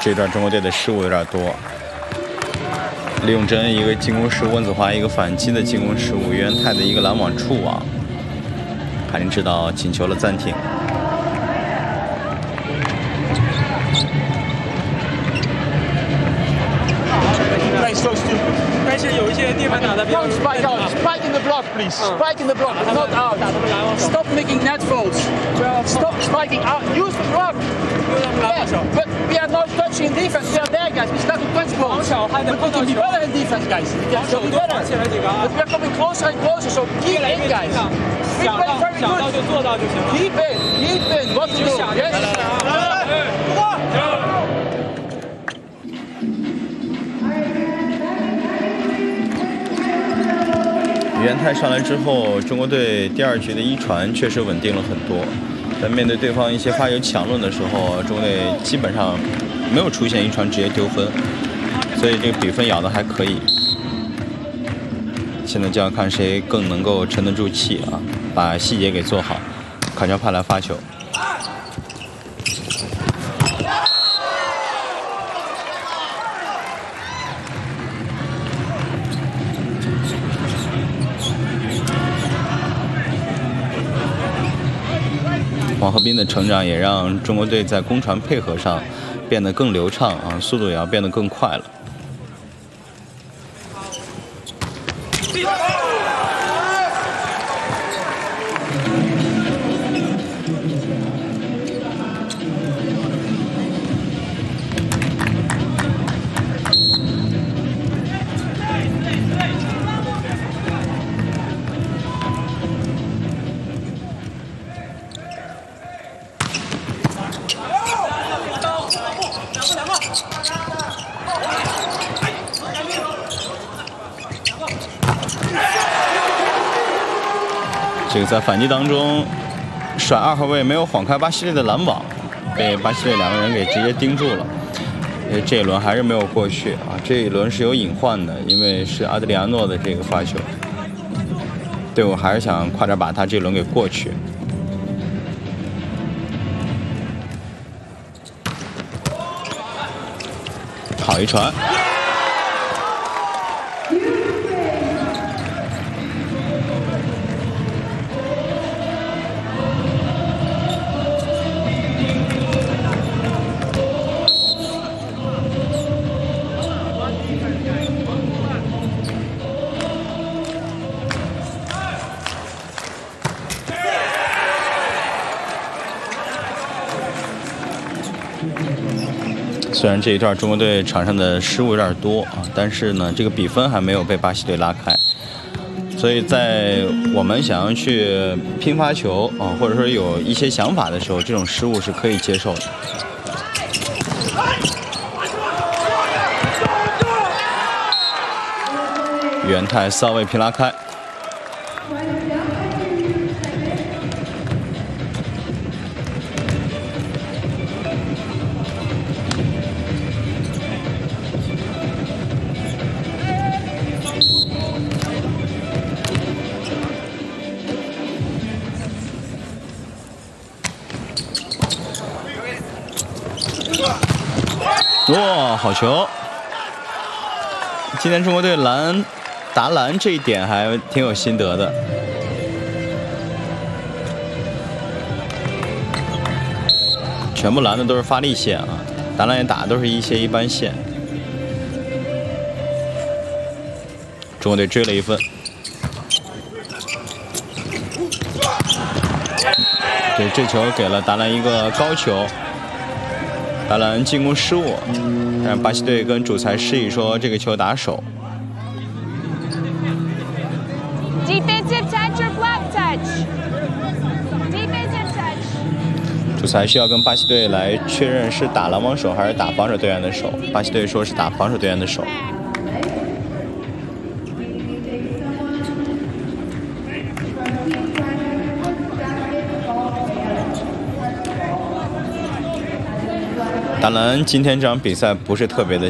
这段中国队的失误有点多。李永珍一个进攻失误，温子华一个反击的进攻失误，于元泰的一个拦网触网，海宁指导请求了暂停。 但是有一些地方打得比较 spike out, spike in the block, please. Spike in the block, not out. Stop making net faults. Stop spiking out. Use the block. Yeah, but we are not touching defense. We are there, guys. We start to touch balls. We need to be better in defense, guys. We have to be better. But we are coming closer and closer, so keep in, guys. We play very good. Keep in. What to do? Yes. 于元泰上来之后，中国队第2局的一传确实稳定了很多。在面对对方一些发球强论的时候，中国队基本上没有出现一传直接丢分，所以这个比分咬得还可以。现在就要看谁更能够沉得住气啊，把细节给做好。卡乔帕来发球。 黄鹤斌的成长也让中国队在攻传配合上变得更流畅啊，速度也要变得更快了。这个在反击当中甩2号位没有晃开巴西队的拦网，被巴西队2个人给直接盯住了。这一轮还是没有过去啊！这一轮是有隐患的，因为是阿德里亚诺的这个发球，队伍还是想快点把他这轮给过去。好一传。 虽然这一段中国队场上的失误有点多啊，但是呢，这个比分还没有被巴西队拉开，所以在我们想要去拼发球啊，或者说有一些想法的时候，这种失误是可以接受的。于元泰4号位平拉开。 哇，好球！今天中国队打篮这一点还挺有心得的。全部拦的都是发力线啊，打篮也打都是一些一般线。中国队追了1分。对，这球给了达兰一个高球。 达兰进攻失误，但巴西队跟主裁示意说这个球打手。 Defensive touch or block touch? Defensive touch. 主裁需要跟巴西队来确认是打拦网手还是打防守队员的手。巴西队说是打防守队员的手。达兰今天这场比赛不是特别的